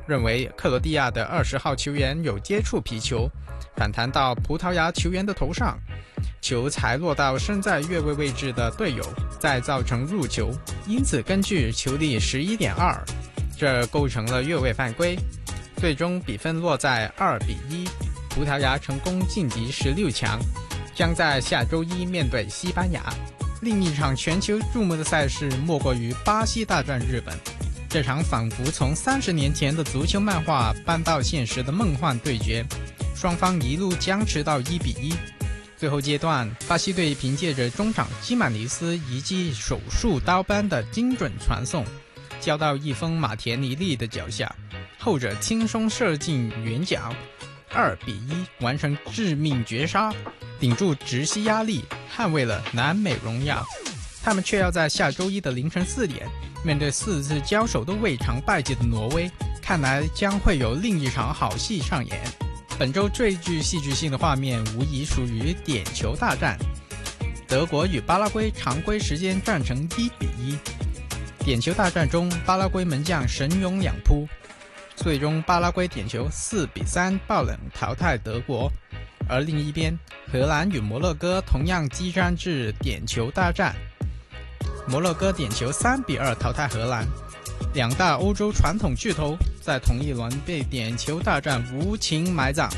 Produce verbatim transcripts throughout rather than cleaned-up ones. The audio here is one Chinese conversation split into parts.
认为克罗地亚的二十号球员有接触皮球，反弹到葡萄牙球员的头上，球才落到身在越位位置的队友，再造成入球，因此根据球例 十一点二， 这构成了越位犯规。最终比分落在二比一，葡萄牙成功晋级十六强，将在下周一面对西班牙。另一场全球注目的赛事莫过于巴西大战日本，这场仿佛从三十年前的足球漫画搬到现实的梦幻对决，双方一路僵持到一比一。最后阶段，巴西队凭借着中场基曼尼斯一记手术刀般的精准传送，交到翼锋马田尼利的脚下，后者轻松射进远角，二比一完成致命绝杀，顶住直西压力，捍卫了南美荣耀。他们却要在下周一的凌晨四点面对四次交手都未尝败绩的挪威，看来将会有另一场好戏上演。本周最具戏剧性的画面无疑属于点球大战，德国与巴拉圭常规时间战成一比一。点球大战中，巴拉圭门将神勇两扑，最终巴拉圭点球四比三爆冷淘汰德国。而另一边，荷兰与摩洛哥同样激战至点球大战，摩洛哥点球三比二淘汰荷兰。两大欧洲传统巨头在同一轮被点球大战无情埋葬。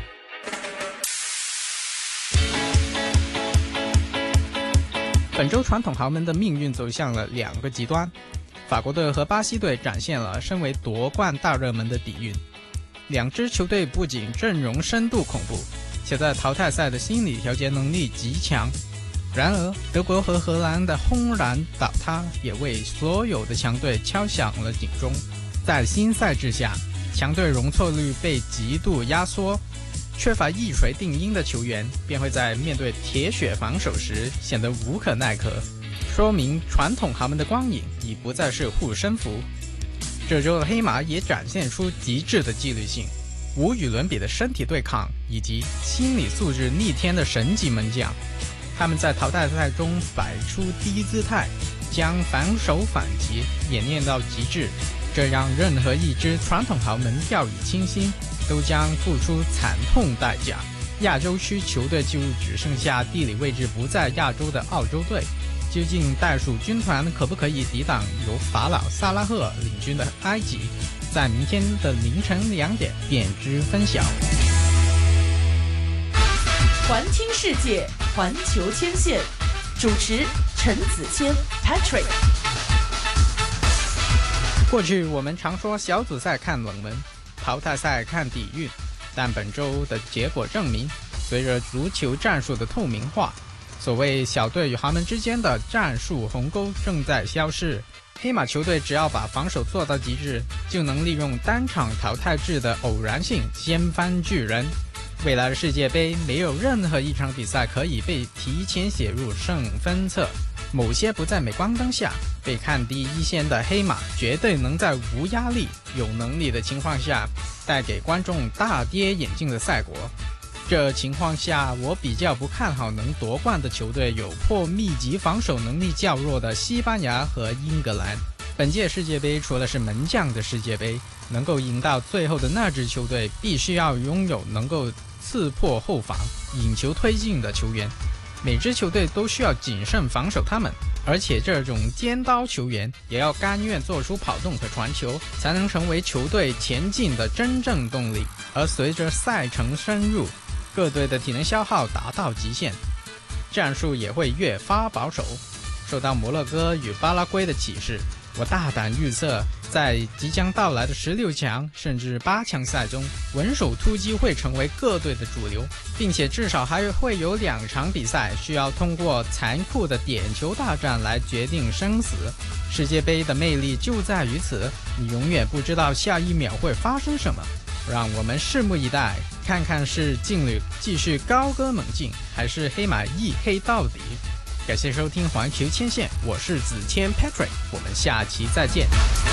本周传统豪门的命运走向了两个极端，法国队和巴西队展现了身为夺冠大热门的底蕴。两支球队不仅阵容深度恐怖，且在淘汰赛的心理调节能力极强。然而，德国和荷兰的轰然倒塌也为所有的强队敲响了警钟。在新赛制下，强队容错率被极度压缩，缺乏一锤定音的球员便会在面对铁血防守时显得无可奈何，说明传统豪门的光影已不再是护身符。这周的黑马也展现出极致的纪律性、无与伦比的身体对抗以及心理素质逆天的神级门将。他们在淘汰赛中摆出低姿态，将防守反击演练到极致，这让任何一支传统豪门掉以轻心，都将付出惨痛代价。亚洲区球队就只剩下地理位置不在亚洲的澳洲队，究竟袋鼠军团可不可以抵挡由法老萨拉赫领军的埃及？在明天的凌晨两点便知分晓。 环听世界，环球牵线，主持陈子谦 Patrick。 过去我们常说小组赛看冷门，淘汰赛看底蕴，但本周的结果证明，随着足球战术的透明化，所谓小队与豪门之间的战术鸿沟正在消失。黑马球队只要把防守做到极致，就能利用单场淘汰制的偶然性掀翻巨人。未来的世界杯没有任何一场比赛可以被提前写入胜分册，某些不在镁光灯下被看低一线的黑马绝对能在无压力、有能力的情况下带给观众大跌眼镜的赛果。这情况下，我比较不看好能夺冠的球队有破密集防守能力较弱的西班牙和英格兰。本届世界杯除了是门将的世界杯，能够赢到最后的那支球队必须要拥有能够刺破后防、引球推进的球员，每支球队都需要谨慎防守他们，而且这种尖刀球员也要甘愿做出跑动和传球，才能成为球队前进的真正动力。而随着赛程深入，各队的体能消耗达到极限，战术也会越发保守。受到摩洛哥与巴拉圭的启示，我大胆预测，在即将到来的十六强甚至八强赛中，稳守突击会成为各队的主流，并且至少还会有两场比赛需要通过残酷的点球大战来决定生死。世界杯的魅力就在于此，你永远不知道下一秒会发生什么。让我们拭目以待，看看是劲旅继续高歌猛进，还是黑马一黑到底。感谢收听环球牵线，我是子谦 Patrick， 我们下期再见。